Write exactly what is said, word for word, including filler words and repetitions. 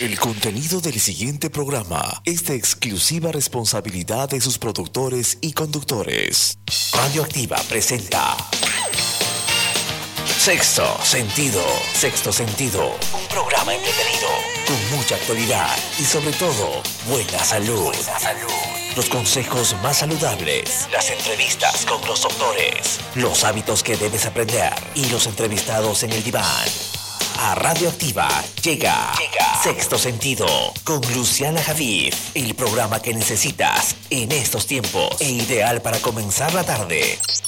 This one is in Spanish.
El contenido del siguiente programa es de exclusiva responsabilidad de sus productores y conductores. Radioactiva presenta Sexto Sentido. Sexto Sentido, un programa entretenido, con mucha actualidad y sobre todo, buena salud. Buena salud. Los consejos más saludables, las entrevistas con los doctores, los hábitos que debes aprender y los entrevistados en el diván. A Radioactiva llega, llega Sexto Sentido con Luciana Javif, el programa que necesitas en estos tiempos e ideal para comenzar la tarde.